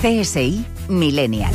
CSI Millennial.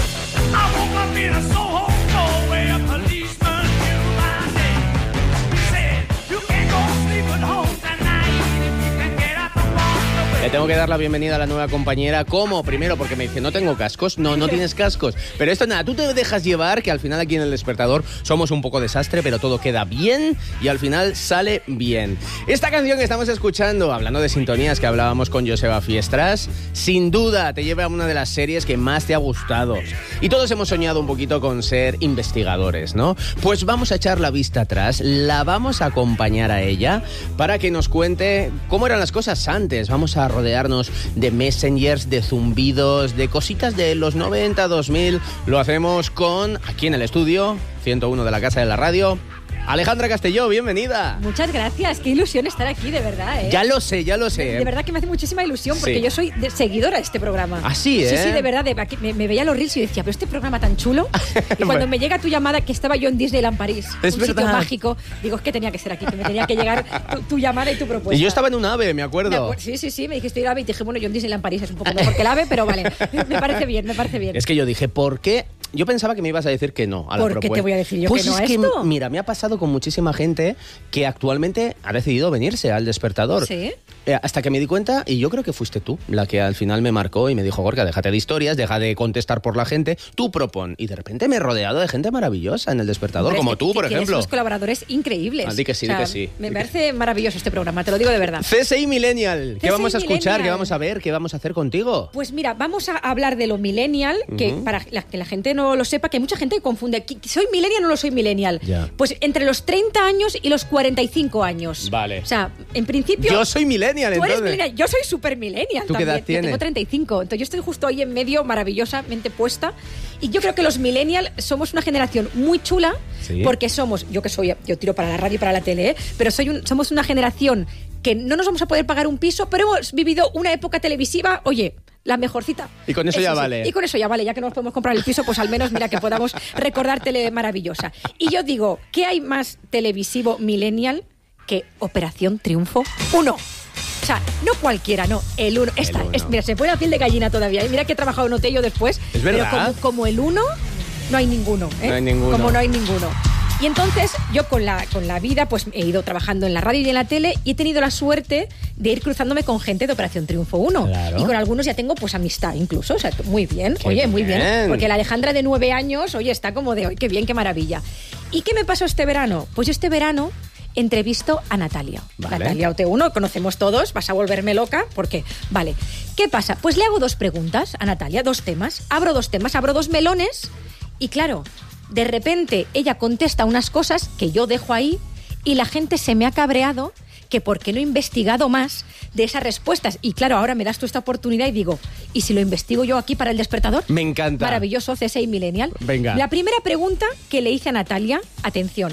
Le tengo que dar la bienvenida a la nueva compañera. ¿Cómo? Primero, porque me dice, no tengo cascos. No tienes cascos. Pero esto nada, tú te dejas llevar, que al final aquí en El Despertador somos un poco desastre, pero todo queda bien y al final sale bien. Esta canción que estamos escuchando, hablando de sintonías que hablábamos con Joseba Fiestras, sin duda te lleva a una de las series que más te ha gustado. Y todos hemos soñado un poquito con ser investigadores, ¿no? Pues vamos a echar la vista atrás, la vamos a acompañar a ella para que nos cuente cómo eran las cosas antes. Vamos a rodearnos de messengers, de zumbidos, de cositas de los 90, 2000. Lo hacemos con, aquí en el estudio 101 de la Casa de la Radio, Alejandra Castelló, bienvenida. Muchas gracias, qué ilusión estar aquí, de verdad, ¿eh? Ya lo sé. De verdad que me hace muchísima ilusión, porque yo soy seguidora de este programa. ¿Ah, sí, eh? Sí, de verdad, me veía los reels y decía, pero este programa tan chulo. Y cuando me llega tu llamada, que estaba yo en Disneyland París, un sitio mágico, digo, es que tenía que ser aquí, que me tenía que llegar tu llamada y tu propuesta. Y yo estaba en un AVE, me acuerdo. Sí, me dijiste ir al AVE y dije, bueno, yo en Disneyland París es un poco mejor que el AVE, pero vale, me parece bien. Es que yo dije, ¿por qué? Yo pensaba que me ibas a decir que no a la propuesta. ¿Por qué te voy a decir yo pues que no a es esto? Que, mira, me ha pasado con muchísima gente que actualmente ha decidido venirse al Despertador. ¿Sí? Hasta que me di cuenta, y yo creo que fuiste tú la que al final me marcó y me dijo, Gorka, déjate de historias, deja de contestar por la gente, tú propon. Y de repente me he rodeado de gente maravillosa en el Despertador, hombre, como tú, por ejemplo. Unos colaboradores increíbles. Di que sí, o sea, di que sí. Me parece maravilloso este programa, te lo digo de verdad. CSI Millennial, ¿qué vamos a escuchar? Millennial. ¿Qué vamos a ver? ¿Qué vamos a hacer contigo? Pues mira, vamos a hablar de lo millennial, que para que la gente no lo sepa, que mucha gente confunde. ¿Soy millennial o no soy millennial? Ya. Pues entre los 30 años y los 45 años. Vale. O sea, en principio... Yo soy millennial, tú entonces. eres millennial. Yo soy super millennial. ¿Tú qué edad tienes? Yo tengo 35. Entonces yo estoy justo ahí en medio, maravillosamente puesta. Y yo creo que los millennial somos una generación muy chula, ¿Sí? porque somos, yo tiro para la radio y para la tele, ¿eh? Pero somos una generación que no nos vamos a poder pagar un piso, pero hemos vivido una época televisiva, oye, la mejorcita. Y con eso ya vale. Y con eso ya vale, ya que no nos podemos comprar el piso, pues al menos mira que podamos recordar tele maravillosa. Y yo digo, ¿qué hay más televisivo millennial que Operación Triunfo 1? O sea, no cualquiera, no, el 1. Mira, se pone la piel de gallina todavía. Y mira que he trabajado en Otello después. Es verdad. Pero como el 1, no hay ninguno. ¿eh? No hay ninguno. Como no hay ninguno. Y entonces yo con la vida pues he ido trabajando en la radio y en la tele y he tenido la suerte de ir cruzándome con gente de Operación Triunfo 1. Claro. Y con algunos ya tengo pues amistad incluso. O sea, muy bien, muy bien. Porque la Alejandra de 9 años, oye, está como de hoy, qué bien, qué maravilla. ¿Y qué me pasó este verano? Pues este verano entrevisto a Natalia. Vale. Natalia OT1, conocemos todos, vas a volverme loca, porque, vale. ¿Qué pasa? Pues le hago 2 preguntas a Natalia, 2 temas. Abro 2 melones y claro, de repente ella contesta unas cosas que yo dejo ahí y la gente se me ha cabreado que por qué no he investigado más de esas respuestas. Y claro, ahora me das tú esta oportunidad y digo, ¿y si lo investigo yo aquí para El Despertador? Me encanta. Maravilloso, CSI Millennial. Venga. La primera pregunta que le hice a Natalia, atención,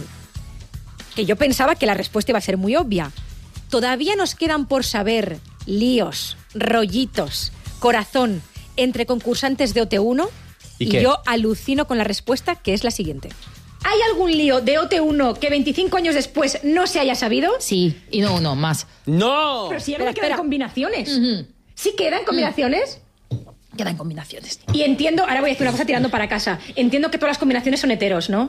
que yo pensaba que la respuesta iba a ser muy obvia. Todavía nos quedan por saber líos, rollitos, corazón entre concursantes de OT1 y yo alucino con la respuesta, que es la siguiente. ¿Hay algún lío de OT1 que 25 años después no se haya sabido? Sí, y no, más. ¡No! Pero si ya no quedan combinaciones. Uh-huh. ¿Sí quedan combinaciones? Quedan combinaciones. Y entiendo, ahora voy a decir una cosa tirando para casa, entiendo que todas las combinaciones son heteros, ¿no?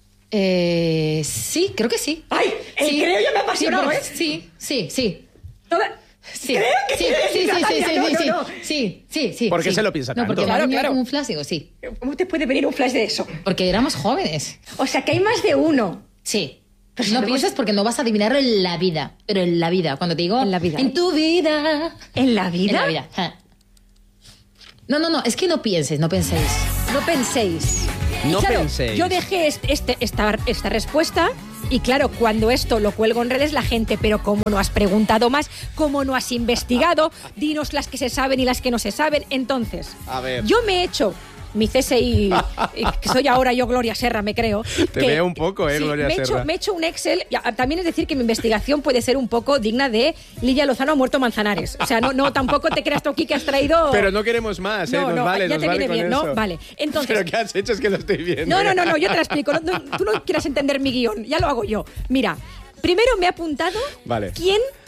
Sí, creo que sí. ¡Ay! El sí. creo ya me apasionó, ¿eh? Sí. Toda... Sí. Creo que quiere decir Natalia, no. Sí. ¿Por qué se lo piensa tanto? No, porque Claro. como un flash, digo, sí. ¿Cómo te puede venir un flash de eso? Porque éramos jóvenes. O sea, que hay más de uno. Sí. Pero no si piensas porque no vas a adivinarlo en la vida. Pero en la vida, cuando te digo... En la vida. En tu vida. ¿En la vida? En la vida. Ja. No, es que no penséis. No penséis. No claro, penséis. Yo dejé esta respuesta y claro, cuando esto lo cuelgo en redes, la gente, pero ¿cómo no has preguntado más? ¿Cómo no has investigado? Dinos las que se saben y las que no se saben. Entonces, a ver. Yo me he hecho mi CSI, que soy ahora yo Gloria Serra, me creo. Te veo un poco, Gloria Serra. Me he hecho un Excel. También es decir que mi investigación puede ser un poco digna de Lidia Lozano ha muerto Manzanares. O sea, no tampoco te creas tú aquí que has traído... Pero no queremos más, ¿eh? No, vale, ya nos te vale viene con bien, eso. ¿no? Vale, entonces... ¿Pero qué has hecho? Es que lo estoy viendo. No, yo te la explico. Tú no quieras entender mi guión, ya lo hago yo. Mira, primero me he apuntado Vale. quién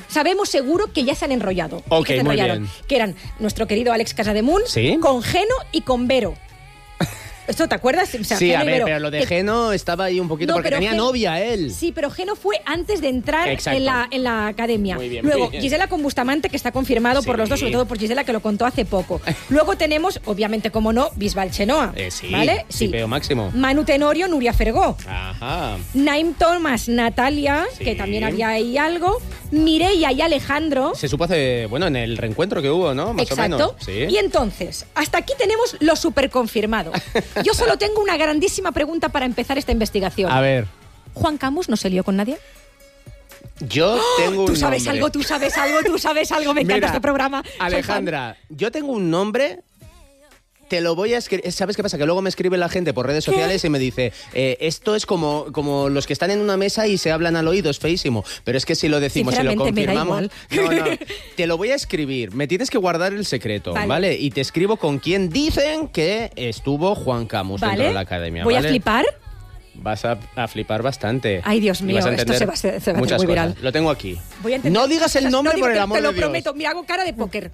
sabemos seguro que ya se han enrollado. Ok, que se muy enrollaron, bien. que eran nuestro querido Alex Casademunt, ¿Sí? con Geno y con Vero. ¿Esto te acuerdas? O sea, Sí, Geno a y ver, Vero. pero lo de Geno estaba ahí un poquito No, porque pero tenía Geno- novia él. Sí, pero Geno fue antes de entrar Exacto. en la academia. Muy bien, Luego, muy bien. Gisela con Bustamante, que está confirmado por Sí. los dos, sobre todo por Gisela, que lo contó hace poco. Luego tenemos, obviamente, como no, Bisbal Chenoa. Sí, ¿Vale? sí, pero máximo. Manu Tenorio, Nuria Fergó. Ajá. Naim Thomas, Natalia, Sí. que también había ahí algo. Mireia y Alejandro. Se supo hace, bueno, en el reencuentro que hubo, ¿no? Más Exacto. o menos. Sí. Y entonces, hasta aquí tenemos lo super confirmado. Yo solo tengo una grandísima pregunta para empezar esta investigación. A ver, ¿Juan Camus no se lió con nadie? yo tengo un Tú sabes nombre. algo, tú sabes algo, tú sabes algo. Me encanta Mira, este programa. Soy Alejandra, yo tengo un nombre. Te lo voy a escribir. ¿Sabes qué pasa? Que luego me escribe la gente por redes sociales y me dice, esto es como los que están en una mesa y se hablan al oído, es feísimo. Pero es que si lo decimos y lo Sinceramente, me da confirmamos... igual. No, te lo voy a escribir. Me tienes que guardar el secreto, Vale. ¿vale? Y te escribo con quién dicen que estuvo Juan Camus fan. dentro ¿Vale? de la academia. Voy ¿vale? a flipar. Vas a flipar bastante. Ay, Dios Y mío, vas a esto entender se va a hacer muchas muy cosas. viral. Lo tengo aquí. Voy a entender No digas el cosas. nombre No digo, por el te amor lo de Dios. prometo. Mira, hago cara de póker.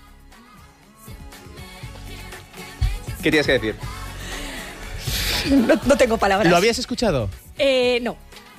¿Qué tienes que decir? No tengo palabras. ¿Lo habías escuchado? No.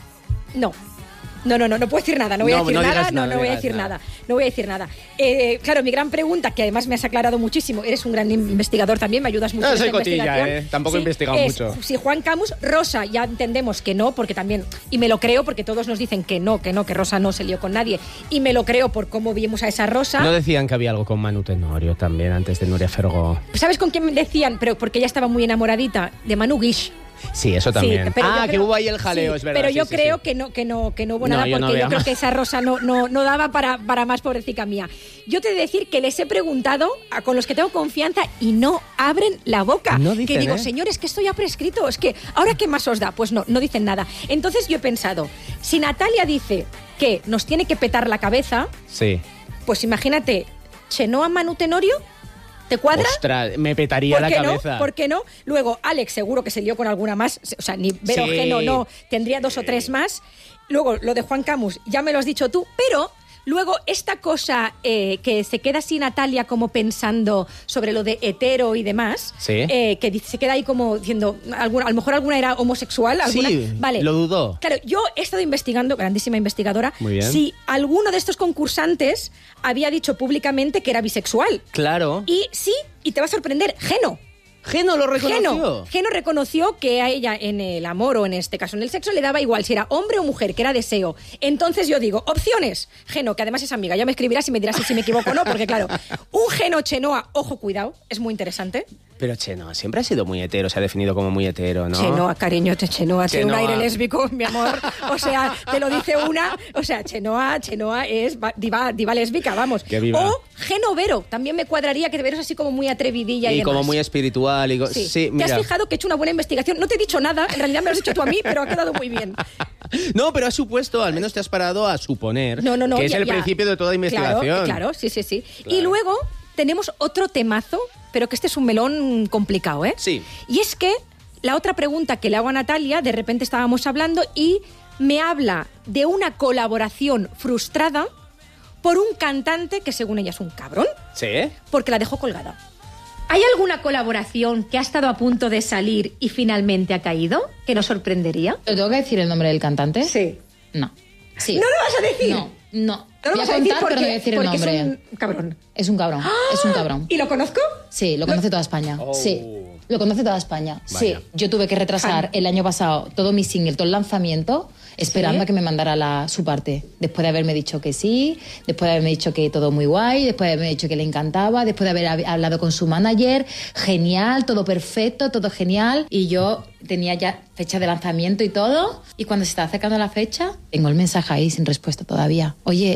No puedo decir nada, no voy a No, decir no nada, digas nada, no voy a digas decir nada. nada, no voy a decir nada. Claro, mi gran pregunta, que además me has aclarado muchísimo, eres un gran investigador también, me ayudas mucho No, en soy esta cotilla, investigación. tampoco he investigado es, mucho. Si Juan Camus, Rosa, ya entendemos que no, porque también, y me lo creo porque todos nos dicen que Rosa no se lió con nadie, y me lo creo por cómo vimos a esa Rosa. No decían que había algo con Manu Tenorio también antes de Nuria Fergó. ¿Sabes con quién me decían? Pero porque ella estaba muy enamoradita, de Manu Guix. Sí, eso también. Sí, pero yo que creo- hubo ahí el jaleo, sí, es verdad. Pero yo sí, sí, creo sí. que no hubo No, nada, yo no porque veo yo creo más. que esa Rosa no daba para más, pobrecita mía. Yo te he de decir que les he preguntado con los que tengo confianza y no abren la boca. No dicen, que digo, ¿eh? señores, que esto ya prescrito, es que ¿ahora qué más os da? Pues no dicen nada. Entonces yo he pensado, si Natalia dice que nos tiene que petar la cabeza, Sí. pues imagínate, Chenoa Manu Tenorio, ¿te cuadra? Ostras, me petaría la cabeza. ¿Por qué no? Luego, Alex seguro que se lió con alguna más. O sea, ni Vero Sí. Geno no, tendría 2 o 3 más. Luego, lo de Juan Camus, ya me lo has dicho tú, pero luego esta cosa que se queda así Natalia como pensando sobre lo de hetero y demás, Sí. que se queda ahí como diciendo, a lo mejor alguna era homosexual, alguna... Sí, vale. lo dudó. Claro, yo he estado investigando, grandísima investigadora, Muy bien. si alguno de estos concursantes había dicho públicamente que era bisexual. Claro. Y sí, y te va a sorprender, Geno. Geno lo reconoció. Geno reconoció que a ella en el amor o en este caso en el sexo le daba igual si era hombre o mujer, que era deseo. Entonces yo digo, opciones. Geno, que además es amiga, ya me escribirás y me dirás si me equivoco o no, porque claro, un Geno Chenoa, ojo, cuidado, es muy interesante. Pero Chenoa siempre ha sido muy hetero, se ha definido como muy hetero, ¿no? Chenoa, cariño, Chenoa, tiene un Chenoa. aire lésbico, mi amor. O sea, te lo dice una. O sea, Chenoa es diva lésbica, vamos. Que viva. O Geno Vero, también me cuadraría que Vero es así como muy atrevidilla y, Y como demás. muy espiritual. Sí. Sí, ¿Te mira. has fijado que he hecho una buena investigación? No te he dicho nada, en realidad me lo has dicho tú a mí, pero ha quedado muy bien. No, pero has supuesto, al menos te has parado a suponer No, que es ya- el ya. principio de toda investigación. Claro, sí. Claro. Y luego tenemos otro temazo, pero que este es un melón complicado, ¿eh? Sí. Y es que la otra pregunta que le hago a Natalia, de repente estábamos hablando y me habla de una colaboración frustrada por un cantante que según ella es un cabrón, ¿Sí? porque la dejó colgada. ¿Hay alguna colaboración que ha estado a punto de salir y finalmente ha caído? ¿Que nos sorprendería? ¿Te tengo que decir el nombre del cantante? Sí. No. Sí. ¿No lo vas a decir? No. No lo Voy a vas a decir contar, pero no voy a decir el porque nombre. es un cabrón. Es un cabrón. Es un cabrón. ¿Y lo conozco? Sí, lo conoce toda España. Oh. Sí. Lo conoce toda España. Vaya. Sí. Yo tuve que retrasar el año pasado todo mi single, todo el lanzamiento, esperando ¿Sí? a que me mandara su parte. Después de haberme dicho que sí, después de haberme dicho que todo muy guay, después de haberme dicho que le encantaba, después de haber hablado con su manager, genial, todo perfecto, todo genial. Y yo tenía ya fecha de lanzamiento y todo. Y cuando se estaba acercando la fecha, tengo el mensaje ahí sin respuesta todavía. Oye,